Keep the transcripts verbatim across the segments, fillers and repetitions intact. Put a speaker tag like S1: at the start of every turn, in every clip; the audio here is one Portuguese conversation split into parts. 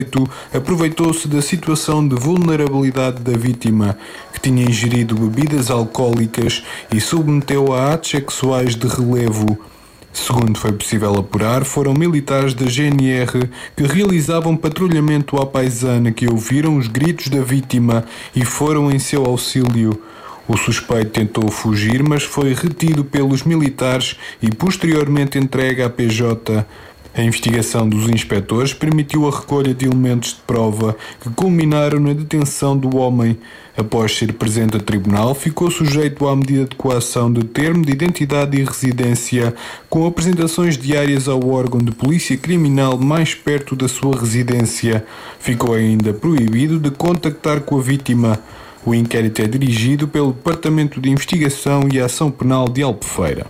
S1: aproveitou-se da situação de vulnerabilidade da vítima, que tinha ingerido bebidas alcoólicas e submeteu-a a atos sexuais de relevo. Segundo foi possível apurar, foram militares da G N R que realizavam patrulhamento à paisana que ouviram os gritos da vítima e foram em seu auxílio. O suspeito tentou fugir, mas foi retido pelos militares e posteriormente entregue à P J. A investigação dos inspectores permitiu a recolha de elementos de prova que culminaram na detenção do homem. Após ser presente a tribunal, ficou sujeito à medida de coação de termo de identidade e residência, com apresentações diárias ao órgão de polícia criminal mais perto da sua residência. Ficou ainda proibido de contactar com a vítima. O inquérito é dirigido pelo Departamento de Investigação e Ação Penal de Albufeira.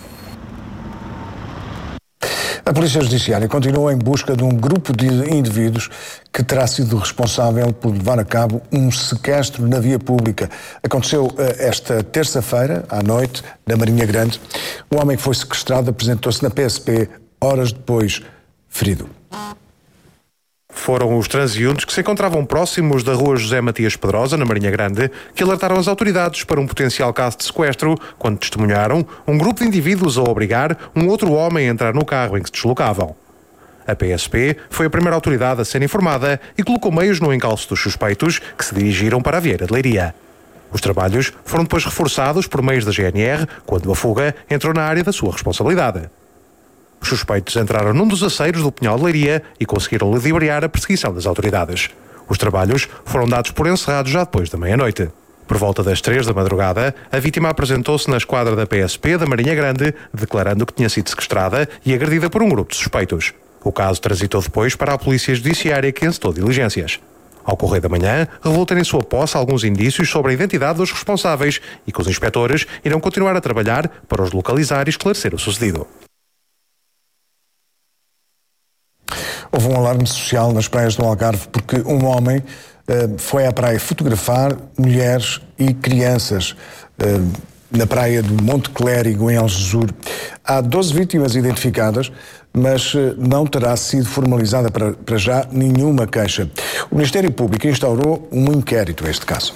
S2: A Polícia Judiciária continua em busca de um grupo de indivíduos que terá sido responsável por levar a cabo um sequestro na via pública. Aconteceu esta terça-feira, à noite, na Marinha Grande. O homem que foi sequestrado apresentou-se na P S P horas depois, ferido.
S3: Foram os transeuntes que se encontravam próximos da rua José Matias Pedrosa, na Marinha Grande, que alertaram as autoridades para um potencial caso de sequestro, quando testemunharam um grupo de indivíduos a obrigar um outro homem a entrar no carro em que se deslocavam. A P S P foi a primeira autoridade a ser informada e colocou meios no encalço dos suspeitos, que se dirigiram para a Vieira de Leiria. Os trabalhos foram depois reforçados por meios da G N R, quando a fuga entrou na área da sua responsabilidade. Os suspeitos entraram num dos aceiros do Pinhal de Leiria e conseguiram ludibriar a perseguição das autoridades. Os trabalhos foram dados por encerrados já depois da meia-noite. Por volta das três da madrugada, a vítima apresentou-se na esquadra da P S P da Marinha Grande, declarando que tinha sido sequestrada e agredida por um grupo de suspeitos. O caso transitou depois para a Polícia Judiciária, que encetou diligências. Ao correr da manhã, revelou ter em sua posse alguns indícios sobre a identidade dos responsáveis e que os inspectores irão continuar a trabalhar para os localizar e esclarecer o sucedido.
S2: Houve um alarme social nas praias do Algarve porque um homem uh, foi à praia fotografar mulheres e crianças uh, na praia do Monte Clérigo, em Algesur. Há doze vítimas identificadas, mas uh, não terá sido formalizada para, para já nenhuma queixa. O Ministério Público instaurou um inquérito a este caso.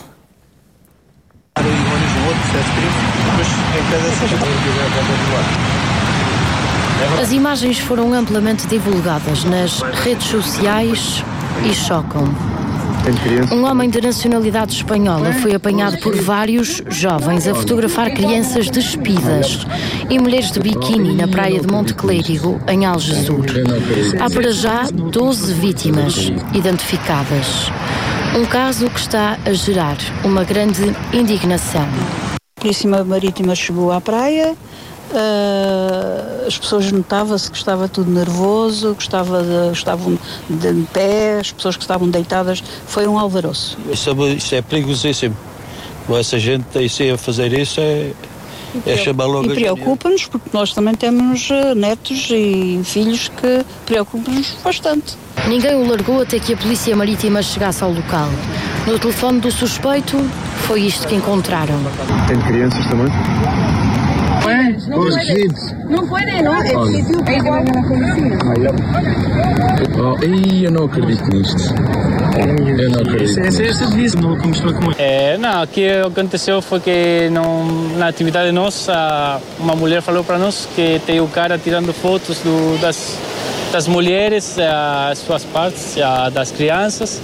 S4: As imagens foram amplamente divulgadas nas redes sociais e chocam. Um homem de nacionalidade espanhola foi apanhado por vários jovens a fotografar crianças despidas e mulheres de biquíni na praia de Monte Clérigo, em Algesur. Há para já doze vítimas identificadas. Um caso que está a gerar uma grande indignação.
S5: A Polícia Marítima chegou à praia. Uh, as pessoas notavam-se que estava tudo nervoso, que estava de, estavam de pé, as pessoas que estavam deitadas, foi um alvoroço.
S6: Isso é, isso é perigosíssimo. Essa gente aí a fazer isso é, é chamar logo.
S5: E preocupa-nos porque nós também temos netos e filhos que preocupam-nos bastante.
S4: Ninguém o largou até que a Polícia Marítima chegasse ao local. No telefone do suspeito, foi isto que encontraram.
S7: Tem crianças também?
S8: No puede, no puede, no, el sitio é igual na polícia.
S7: Oh, eu não acredito nisto. Eu não acredito.
S9: É, não, o que aconteceu foi que não, na atividade nossa, uma mulher falou para nós que tem o cara tirando fotos do, das, das mulheres, as suas partes, das crianças.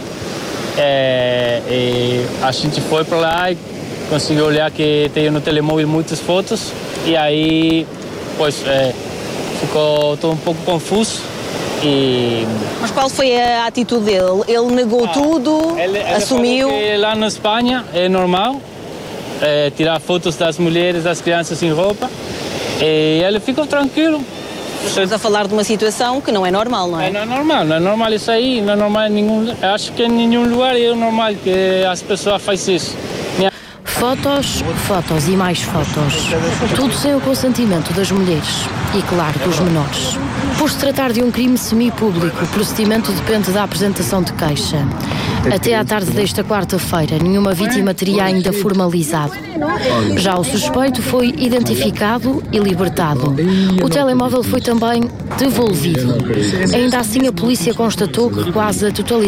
S9: É, e a gente foi para lá e conseguiu olhar que tem no telemóvel muitas fotos. E aí, pois, é, ficou todo um pouco confuso. E...
S10: Mas qual foi a atitude dele? Ele negou ah, tudo,
S9: ele, ele
S10: assumiu...
S9: Falou que lá na Espanha é normal é, tirar fotos das mulheres, das crianças sem roupa. E ele ficou tranquilo.
S10: Estamos a falar de uma situação que não é normal, não é?
S9: É, não é normal, não é normal isso aí, não é normal em nenhum... Acho que em nenhum lugar é normal que as pessoas façam isso.
S4: Fotos, fotos e mais fotos. Tudo sem o consentimento das mulheres e, claro, dos menores. Por se tratar de um crime semipúblico, o procedimento depende da apresentação de queixa. Até à tarde desta quarta-feira, nenhuma vítima teria ainda formalizado. Já o suspeito foi identificado e libertado. O telemóvel foi também devolvido. Ainda assim, a polícia constatou que quase a totalidade